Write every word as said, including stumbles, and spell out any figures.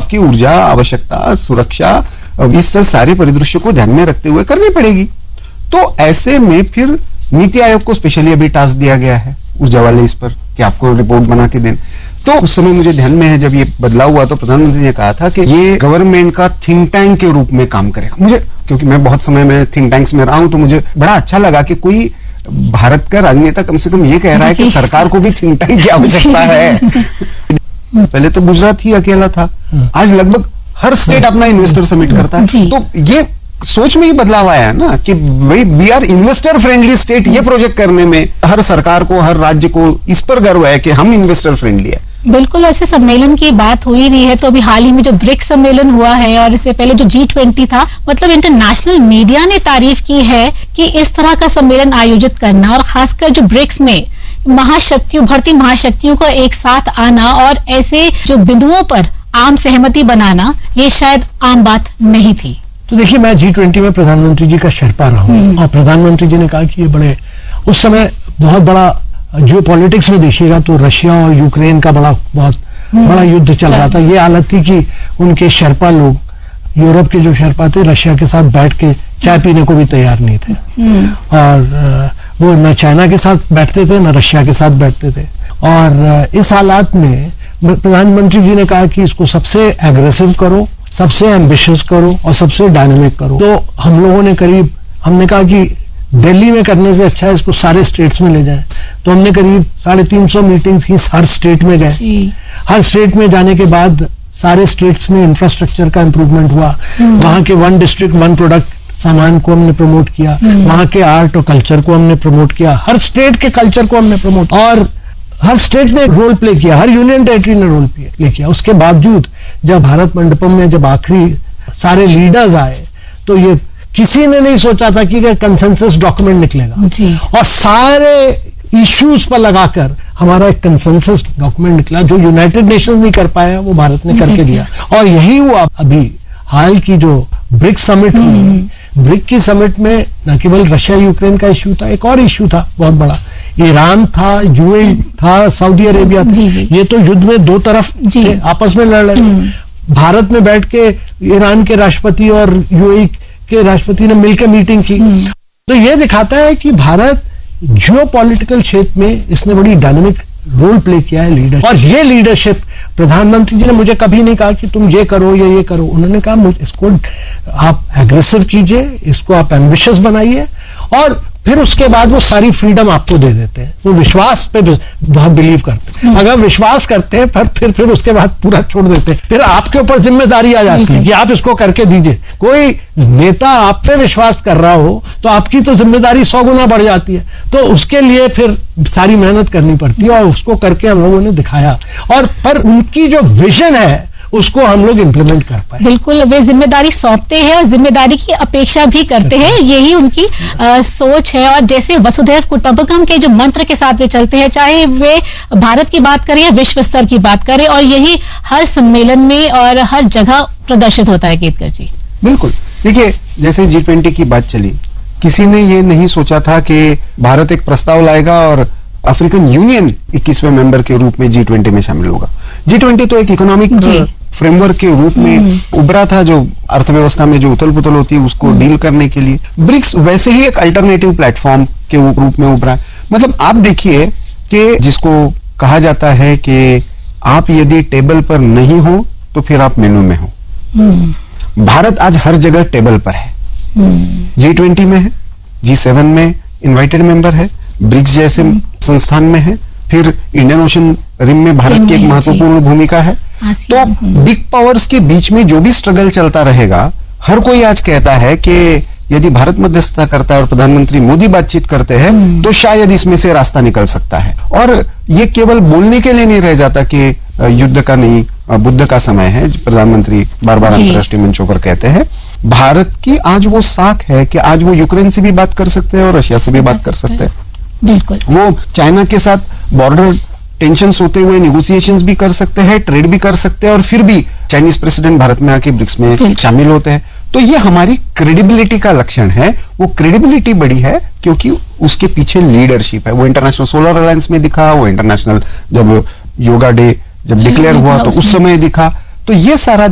आपकी ऊर्जा आवश्यकता, सुरक्षा, इस सारे परिदृश्य को ध्यान में रखते हुए करनी पड़ेगी। तो ऐसे में फिर नीति आयोग को स्पेशली अभी टास्क दिया गया है ऊर्जा वाले इस पर कि आपको रिपोर्ट बना के दें। तो उस समय मुझे ध्यान में है जब ये बदलाव हुआ तो प्रधानमंत्री ने कहा था कि ये गवर्नमेंट का थिंक टैंक के रूप में काम करेगा। मुझे, क्योंकि मैं बहुत समय में थिंक टैंक्स में रहा हूं, तो मुझे बड़ा अच्छा लगा कि कोई भारत का राजनेता कम से कम ये कह रहा है कि सरकार को भी थिंक टैंक की आवश्यकता है। पहले तो गुजरात ही अकेला था, आज लगभग हर स्टेट अपना इन्वेस्टर समिट करता है। तो ये सोच में ही बदलाव आया है ना कि भाई we are investor friendly state. ये प्रोजेक्ट करने में हर सरकार को, हर राज्य को इस पर गर्व है कि हम इन्वेस्टर फ्रेंडली है। बिल्कुल, ऐसे सम्मेलन की बात हो ही रही है तो अभी हाल ही में जो ब्रिक्स सम्मेलन हुआ है और इससे पहले जो जी ट्वेंटी था, मतलब इंटरनेशनल मीडिया ने तारीफ की है कि इस तरह का सम्मेलन आयोजित करना और खासकर जो ब्रिक्स में महाशक्तियों, भारतीय महाशक्तियों का एक साथ आना और ऐसे जो बिंदुओं पर आम सहमति बनाना, ये शायद आम बात नहीं थी। तो देखिए, मैं जी ट्वेंटी में प्रधानमंत्री जी का शेरपा रहा हूँ और प्रधानमंत्री जी ने कहा कि ये बड़े, उस समय बहुत बड़ा जियो पॉलिटिक्स में देखिएगा तो रशिया और यूक्रेन का बड़ा बहुत बड़ा युद्ध चल रहा था। ये हालत थी कि उनके शेरपा लोग, यूरोप के जो शेरपा थे, रशिया के साथ बैठ के चाय पीने को भी तैयार नहीं थे और वो न चाइना के साथ बैठते थे न रशिया के साथ बैठते थे। और इस हालात में प्रधानमंत्री जी ने कहा कि इसको सबसे एग्रेसिव करो, सबसे एम्बिशियस करो और सबसे डायनामिक करो। तो हम लोगों ने करीब, हमने कहा कि दिल्ली में करने से अच्छा है इसको सारे स्टेट्स में ले जाएं। तो हमने करीब साढ़े तीन सौ मीटिंग्स की, हर स्टेट में गए। हर स्टेट में जाने के बाद सारे स्टेट्स में इंफ्रास्ट्रक्चर का इंप्रूवमेंट हुआ। वहां के वन डिस्ट्रिक्ट वन प्रोडक्ट सामान को हमने प्रमोट किया, वहां के आर्ट और कल्चर को हमने प्रमोट किया, हर स्टेट के कल्चर को हमने प्रमोट, और हर स्टेट ने रोल प्ले किया, हर यूनियन टेरिटरी ने रोल प्ले किया। उसके बावजूद जब भारत मंडपम में जब आखिरी सारे लीडर्स आए तो ये किसी ने नहीं सोचा था कि कंसेंसस डॉक्यूमेंट निकलेगा और सारे इश्यूज पर लगाकर हमारा एक कंसेंसस डॉक्यूमेंट निकला जो यूनाइटेड नेशंस नहीं कर पाया, वो भारत ने करके दिया। और यही हुआ अभी हाल की जो ब्रिक्स समिट हुई, ब्रिक की समिट में न केवल रशिया यूक्रेन का इश्यू था, एक और इश्यू था बहुत बड़ा, ईरान था, यूएई था, सऊदी अरेबिया था। जी जी। ये तो युद्ध में दो तरफ आपस में लड़ रहे थे। भारत में बैठ के ईरान के राष्ट्रपति और यूएई के राष्ट्रपति ने मिलकर मीटिंग की। तो ये दिखाता है कि भारत जियो पॉलिटिकल क्षेत्र में इसने बड़ी डायनामिक रोल प्ले किया है, लीडर। और ये लीडरशिप प्रधानमंत्री जी ने मुझे कभी नहीं कहा कि तुम ये करो या ये करो। उन्होंने कहा मुझे इसको आप एग्रेसिव कीजिए, इसको आप एम्बिशियस बनाइए और फिर उसके बाद वो सारी फ्रीडम आपको दे देते हैं। वो विश्वास पे बहुत बिलीव करते हैं। अगर विश्वास करते हैं फिर फिर फिर उसके बाद पूरा छोड़ देते हैं। फिर आपके ऊपर जिम्मेदारी आ जाती है कि आप इसको करके दीजिए। कोई नेता आप पे विश्वास कर रहा हो तो आपकी तो जिम्मेदारी सौ गुना बढ़ जाती है। तो उसके लिए फिर सारी मेहनत करनी पड़ती है और उसको करके हम लोगों ने दिखाया। और पर उनकी जो विजन है उसको हम लोग इंप्लीमेंट कर पाए। बिल्कुल, वे जिम्मेदारी सौंपते हैं और जिम्मेदारी की अपेक्षा भी करते हैं, यही उनकी आ, सोच है। और जैसे वसुधैव कुटुंबकम के जो मंत्र के साथ वे चलते हैं, चाहे वे भारत की बात करें या विश्व स्तर की बात करें, और यही हर सम्मेलन में और हर जगह प्रदर्शित होता है। केतकर जी, बिल्कुल। देखिए, जैसे जी ट्वेंटी की बात चली, किसी ने ये नहीं सोचा था कि भारत एक प्रस्ताव लाएगा और अफ्रीकन यूनियन इक्कीसवें मेंबर के रूप में जी ट्वेंटी में शामिल होगा। जी ट्वेंटी तो एक इकोनॉमिक फ्रेमवर्क के रूप में उभरा था, जो अर्थव्यवस्था में जो उथल पुथल होती है उसको डील करने के लिए। ब्रिक्स वैसे ही एक अल्टरनेटिव प्लेटफॉर्म के रूप में उभरा। मतलब आप देखिए कि जिसको कहा जाता है कि आप यदि टेबल पर नहीं हो तो फिर आप मेनू में हो। भारत आज हर जगह टेबल पर है। जी ट्वेंटी में है, जी सेवन में इन्वाइटेड मेंबर है, ब्रिक्स जैसे संस्थान में है, फिर इंडियन ओशन रिम में भारत की एक महत्वपूर्ण भूमिका है। तो बिग पावर्स के बीच में जो भी स्ट्रगल चलता रहेगा, हर कोई आज कहता है कि यदि भारत मध्यस्थता करता है और प्रधानमंत्री मोदी बातचीत करते हैं तो शायद इसमें से रास्ता निकल सकता है। और ये केवल बोलने के लिए नहीं रह जाता कि युद्ध का नहीं, बुद्ध का समय है, प्रधानमंत्री बार बार अंतर्राष्ट्रीय मंचों पर कहते हैं। भारत की आज वो साख है कि आज वो यूक्रेन से भी बात कर सकते हैं और रशिया से भी बात कर सकते हैं। बिल्कुल, वो चाइना के साथ बॉर्डर टेंशंस होते हुए निगोशिएशंस भी कर सकते हैं, ट्रेड भी कर सकते हैं, और फिर भी चाइनीज प्रेसिडेंट भारत में आके ब्रिक्स में शामिल होते हैं। तो ये हमारी क्रेडिबिलिटी का लक्षण है। वो क्रेडिबिलिटी बड़ी है क्योंकि उसके पीछे लीडरशिप है। वो इंटरनेशनल सोलर अलायंस में दिखा, वो इंटरनेशनल जब योगा डे जब डिक्लेयर हुआ तो उस समय दिखा। तो ये सारा